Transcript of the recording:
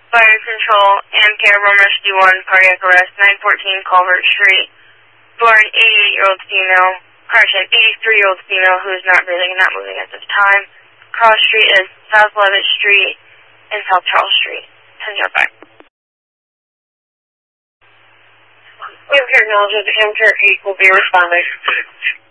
Fire Control, Amcare, Room Rescue 1, cardiac arrest, 914 Culvert Street. Born 88-year-old female, correction, 83-year-old female who is not breathing and not moving at this time. Cross Street is South Levitt Street and South Charles Street. 10-0 back. Amcare acknowledges Amcare 8 will be responding.